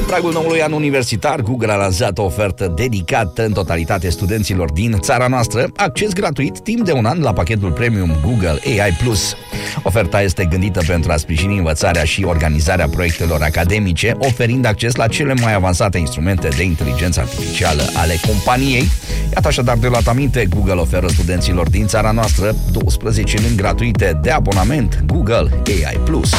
pragul noului an universitar, Google a lansat o ofertă dedicată în totalitate studenților din țara noastră, acces gratuit timp de un an la pachetul premium Google AI+. Oferta este gândită pentru a sprijini învățarea și organizarea proiectelor academice, oferind acces la cele mai avansate instrumente de inteligență artificială ale companiei. Iată așadar de luat aminte, Google oferă studenților din țara noastră 12 luni gratuite de abonament Google AI+.